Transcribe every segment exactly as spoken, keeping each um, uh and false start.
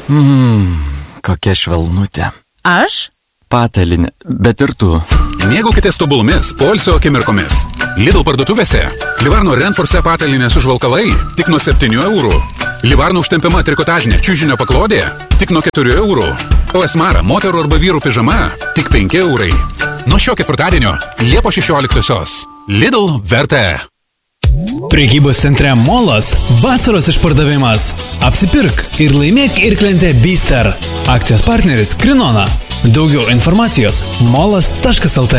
Mmm, kokia švelnutė. Aš? Patalinė, bet ir tu. Mėgaukitės tobulumis, poilsio akimirkomis. Lidl parduotuvėse. Livarno Renforce patalinės užvalkalai tik nuo septynių eurų. Livarno užtempiama trikotažinė čiužinio paklodė tik nuo keturių eurų. O Esmara moterų arba vyrų pižama tik penki eurai. Nuo šio ketvirtadienio Liepos šešioliktosios. Lidl vertė. Prekybos centre Molas vasaros išpardavimas. Apsipirk ir laimėk irklentę Bister. Akcijos partneris Krinona. Daugiau informacijos molas taškas lt.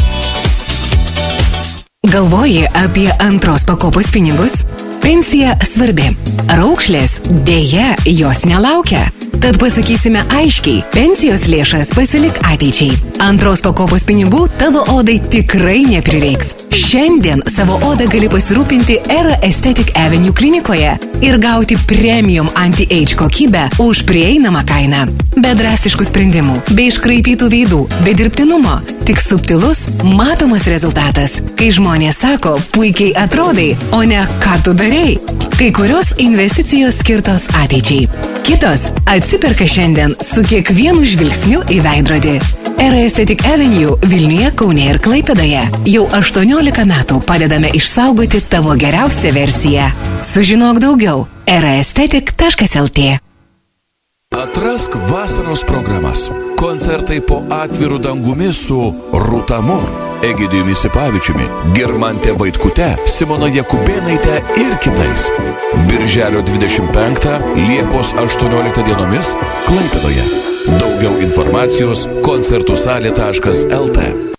Galvoji apie antros pakopos pinigus? Pensija svarbi. Raukšlės dėja jos nelaukia. Tad pasakysime aiškiai, pensijos lėšas pasilik ateičiai. Antros pakopos pinigų tavo odai tikrai neprireiks. Šiandien savo odą gali pasirūpinti Era Aesthetic Avenue klinikoje ir gauti premium anti-age kokybę už prieinamą kainą. Be drastiškų sprendimų, be iškraipytų veidų, be dirbtinumo, tik subtilus, matomas rezultatas. Kai žmonės sako, puikiai atrodai, o ne ką tu darei. Kai kurios investicijos skirtos ateičiai. Kitos atsiperka šiandien su kiekvienu žvilgsniu į veidrodį. Era Aesthetic Avenue Vilniuje, Kaune ir Klaipėdoje jau aštuoniolika metų padedame išsaugoti tavo geriausią versiją. Sužinok daugiau era aesthetic taškas lt. Atrask vasaros programas. Koncertai po atviru dangumi su Rūta Mur, Egidijumi Sipavičiumi, Girmante Vaitkute, Simona Jakubėnaite ir kitais. Birželio dvidešimt penktą, Liepos aštuonioliktą dienomis Klaipėdoje. Daugiau informacijos koncertų salė taškas lt.